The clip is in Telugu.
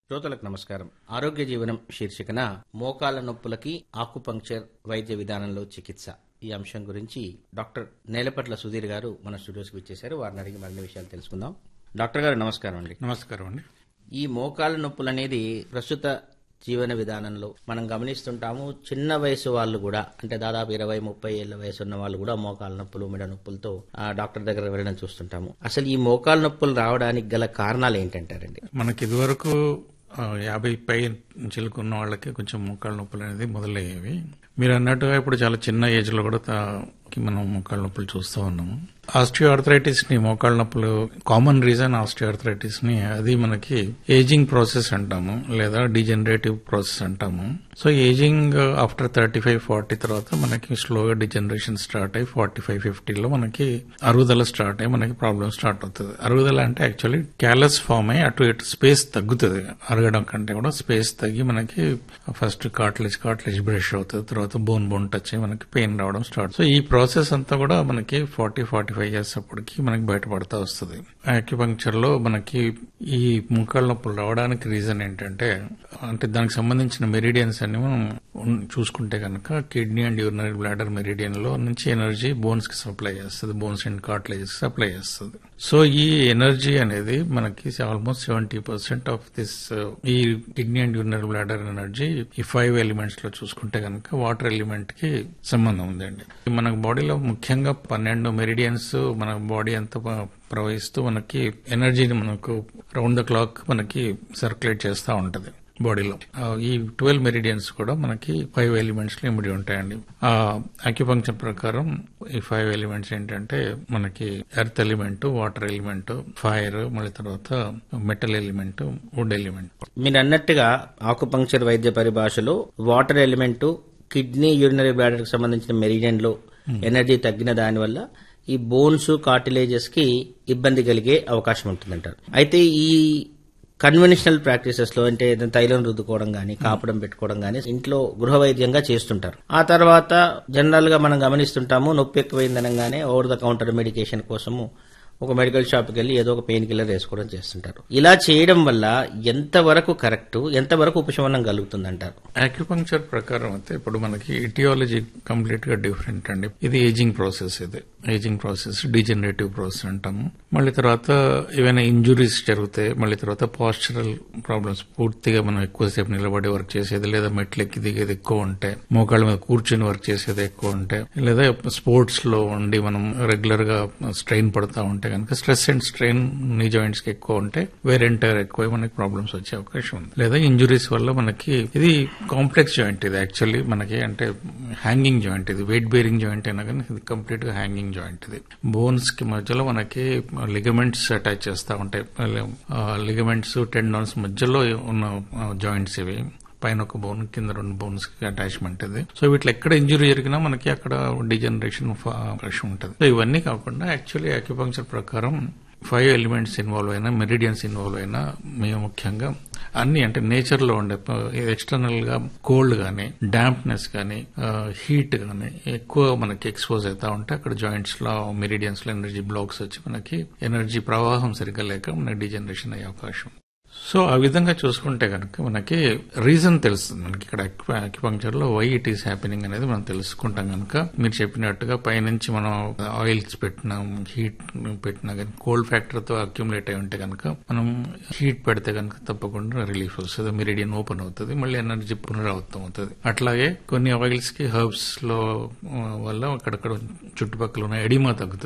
శ్రోతలకు నమస్కారం. ఆరోగ్య జీవనం శీర్షికన మోకాళ్ల నొప్పులకి ఆకుపంక్చర్ వైద్య విధానంలో చికిత్స ఈ అంశం గురించి డాక్టర్ నేలపట్ల సుధీర్ గారు మన స్టూడియోస్కి వచ్చేశారు. వారిని అడిగి మరిన్ని విషయాలు తెలుసుకుందాం. డాక్టర్ గారు నమస్కారం అండి. నమస్కారం అండి. ఈ మోకాళ్ల నొప్పులు అనేది ప్రస్తుత జీవన విధానంలో మనం గమనిస్తుంటాము. చిన్న వయసు వాళ్ళు కూడా, అంటే దాదాపు 20-30 ఏళ్ల వయసు ఉన్న వాళ్ళు కూడా మోకాళ్ళ నొప్పులు, మెడ నొప్పులతో డాక్టర్ దగ్గర వెళ్ళడం చూస్తుంటాము. అసలు ఈ మోకాళ్ళ నొప్పులు రావడానికి గల కారణాలు ఏంటంటారండి? మనకి ఇదివరకు 50 పై చిలుకున్న వాళ్ళకి కొంచెం మోకాళ్ళ నొప్పులు అనేది మొదలయ్యేవి. మీరు అన్నట్టుగా ఇప్పుడు చాలా చిన్న ఏజ్ లో కూడా మనం మోకాళ్ళ నొప్పులు చూస్తూ ఉన్నాము. ఆస్టియోఆర్థరైటిస్ ని, మోకాళ్ళ నొప్పులు కామన్ రీజన్ ఆస్టియోఆర్థరైటిస్ ని, అది మనకి ఏజింగ్ ప్రాసెస్ అంటాము, లేదా డిజనరేటివ్ ప్రాసెస్ అంటాము. సో ఏజింగ్ ఆఫ్టర్ 35-40 తర్వాత మనకి స్లోగా డిజనరేషన్ స్టార్ట్ అయ్యి 45-50లో మనకి అరుగుదల స్టార్ట్ అయ్యి మనకి ప్రాబ్లం స్టార్ట్ అవుతుంది. అరుగుదల అంటే యాక్చువల్లీ క్యాలస్ ఫామ్ అయ్యి అటు ఇటు స్పేస్ తగ్గుతుంది. అరగడం కంటే కూడా స్పేస్ తగ్గి మనకి ఫస్ట్ కార్టిలేజ్ బ్రష్ అవుతుంది, తర్వాత బోన్ టచ్ అయ్యి మనకి పెయిన్ రావడం స్టార్ట్. సో ఈ ప్రాసెస్ అంతా కూడా మనకి 40-45 ఇయర్స్ అప్పటికి మనకి బయటపడతా వస్తుంది. యాక్యుపంక్చర్ లో మనకి ఈ మోకాళ్ళ నొప్పులు రావడానికి రీజన్ ఏంటంటే, అంటే దానికి సంబంధించిన మెరిడియన్స్ అన్ని మనం చూసుకుంటే కనుక kidney and urinary bladder meridian లో నుంచి ఎనర్జీ బోన్స్ కి సప్లై చేస్తుంది, బోన్స్ అండ్ కార్టిలేజెస్ కి సప్లై చేస్తుంది. సో ఈ ఎనర్జీ అనేది మనకి ఆల్మోస్ట్ 70% ఆఫ్ దిస్ ఈ kidney and urinary bladder energy ఈ 5 ఎలిమెంట్స్ లో చూసుకుంటే కనుక వాటర్ ఎలిమెంట్ కి సంబంధం ఉందండి. మన బాడీలో ముఖ్యంగా 12 మెరిడియన్స్ మన బాడీ అంతా ప్రవహిస్తూ మనకి ఎనర్జీని మనకు రౌండ్ ద క్లాక్ మనకి సర్క్యులేట్ చేస్తూ ఉంటది బాడీలో. ఈ 12 మెరిడియన్స్ కూడా మనకి 5 ఎలిమెంట్స్ లో ఇమిడి ఉంటాయండి. ఆ అక్యుపంక్చర్ ప్రకారం ఈ 5 ఎలిమెంట్స్ ఏంటంటే మనకి earth element, water element, fire, మళ్ళీ తర్వాత మెటల్ ఎలిమెంట్, వుడ్ ఎలిమెంట్. మీరు అన్నట్టుగా ఆకుపంక్చర్ వైద్య పరిభాషలో water element, kidney urinary bladder కి సంబంధించిన మెరిడియన్ లో ఎనర్జీ తగ్గిన దానివల్ల ఈ బోన్స్, కార్టిలేజెస్ కి ఇబ్బంది కలిగే అవకాశం ఉంటుందంటారు. అయితే ఈ కన్వెన్షనల్ ప్రాక్టీసెస్ లో, అంటే తైలం రుద్దుకోవడం గానీ, కాపడం పెట్టుకోవడం గానీ ఇంట్లో గృహ వైద్యంగా చేస్తుంటారు. ఆ తర్వాత జనరల్ గా మనం గమనిస్తుంటాము, నొప్పి ఎక్కువైందనగానే ఓవర్ ద కౌంటర్ మెడికేషన్ కోసము ఒక మెడికల్ షాప్కి వెళ్ళి ఏదో ఒక పెయిన్ కిల్లర్ వేసుకోవడం చేస్తుంటారు. ఇలా చేయడం వల్ల ఎంతవరకు కరెక్ట్, ఎంతవరకు ఉపశమనం కలుగుతుందంటారు? యాక్యుపంక్చర్ ప్రకారం అయితే ఇప్పుడు మనకి ఇటియాలజీ కంప్లీట్ గా డిఫరెంట్ అండి. ఇది ageing process, ageing process degenerative process అంటాము. మళ్ళీ తర్వాత ఏవైనా ఇంజురీస్ జరుగుతాయి, మళ్ళీ తర్వాత పాస్చరల్ ప్రాబ్లమ్స్, పూర్తిగా మనం ఎక్కువసేపు నిలబడి వర్క్ చేసేది, లేదా మెట్లు ఎక్కి దిగేది ఎక్కువ ఉంటే, మోకాళ్ళ మీద కూర్చొని వర్క్ చేసేది ఎక్కువ ఉంటే, లేదా స్పోర్ట్స్ లో ఉండి మనం రెగ్యులర్ గా స్ట్రెయిన్ పడతా ఉంటే కనుక, స్ట్రెస్ అండ్ స్ట్రెయిన్ నీ జాయింట్స్ కి ఎక్కువ ఉంటే వేర్ అండ్ టైర్ ఎక్కువ మనకి ప్రాబ్లమ్స్ వచ్చే అవకాశం ఉంది. లేదా ఇంజురీస్ వల్ల మనకి ఇది కాంప్లెక్స్ జాయింట్, ఇది యాక్చువల్లీ మనకి అంటే హ్యాంగింగ్ జాయింట్, ఇది వెయిట్ బేరింగ్ జాయింట్ అయినా కానీ ఇది కంప్లీట్ గా హ్యాంగింగ్ జాయింట్. ఇది బోన్స్ కి మధ్యలో మనకి లిగమెంట్స్ అటాచ్ చేస్తా ఉంటాయి. లిగమెంట్స్, టెండాన్స్ మధ్యలో ఉన్న జాయింట్స్ ఇవి. పైన ఒక బోన్, కింద 2 బోన్స్ కి అటాచ్మెంట్ ఇది. సో వీటిలో ఎక్కడ ఇంజురీ జరిగినా మనకి అక్కడ డిజనరేషన్ అవకాశం ఉంటుంది. సో ఇవన్నీ కాకుండా యాక్చువల్లీ అక్యుపంక్చర్ ప్రకారం 5 ఎలిమెంట్స్ ఇన్వాల్వ్ అయినా, మెరిడియన్స్ ఇన్వాల్వ్ అయినా, మేము ముఖ్యంగా అన్ని అంటే నేచర్ లో ఉండే ఎక్స్టర్నల్ గా కోల్డ్ గానీ, డాంప్నెస్ గానీ, హీట్ గానీ ఎక్కువ మనకి ఎక్స్పోజ్ అవుతా ఉంటే అక్కడ జాయింట్స్ లో, మెరిడియన్స్ లో ఎనర్జీ బ్లాక్స్ వచ్చి మనకి ఎనర్జీ ప్రవాహం సరిగ్గా లేక మనకి డిజనరేషన్ అయ్యే అవకాశం. సో ఆ విధంగా చూసుకుంటే కనుక మనకి రీజన్ తెలుస్తుంది. మనకి ఇక్కడ అక్యుపంక్చర్ లో వై ఇట్ ఈస్ హ్యాపెనింగ్ అనేది మనం తెలుసుకుంటాం కనుక, మీరు చెప్పినట్టుగా పైనుంచి మనం ఆయిల్స్ పెట్టినా, హీట్ పెట్టినా కానీ కోల్డ్ ఫ్యాక్టర్ తో అక్యుములేట్ అయి ఉంటే కనుక, మనం హీట్ పెడితే కనుక తప్పకుండా రిలీఫ్ వస్తుంది, మెరిడియన్ ఓపెన్ అవుతుంది, మళ్ళీ ఎనర్జీ పునరావృతం అవుతుంది. అట్లాగే కొన్ని ఆయిల్స్ కి, హర్బ్స్ లో వల్ల అక్కడక్కడ చుట్టుపక్కల ఉన్న ఎడిమా తగ్గుతుంది.